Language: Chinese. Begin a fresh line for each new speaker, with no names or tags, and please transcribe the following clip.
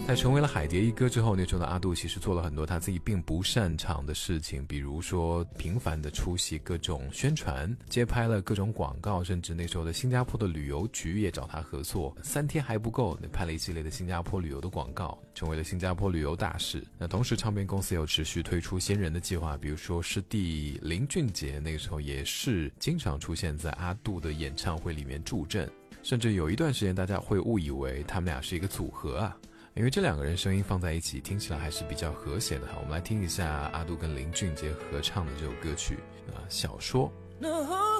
在成为了海蝶一哥之后，那时候的阿杜其实做了很多他自己并不擅长的事情，比如说频繁的出席各种宣传，接拍了各种广告，甚至那时候的新加坡的旅游局也找他合作，3天还不够，拍了一系列的新加坡旅游的广告，成为了新加坡旅游大使。那同时唱片公司也有持续推出新人的计划，比如说师弟林俊杰那个时候也是经常出现在阿杜的演唱会里面助阵，甚至有一段时间大家会误以为他们俩是一个组合啊，因为这两个人声音放在一起听起来还是比较和谐的。我们来听一下阿杜跟林俊杰合唱的这首歌曲小说。